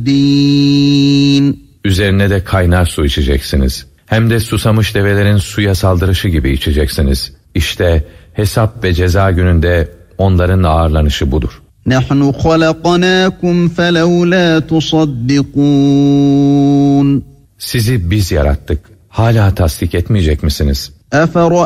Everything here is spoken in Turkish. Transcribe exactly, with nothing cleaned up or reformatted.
الدين. Üzerine de kaynar su içeceksiniz. Hem de susamış develerin suya saldırışı gibi içeceksiniz. İşte hesap ve ceza gününde onların ağırlanışı budur. نحن خلقناكم فلولا تصدقون. Sizi biz yarattık. Hala tasdik etmeyecek misiniz? أفرأيتم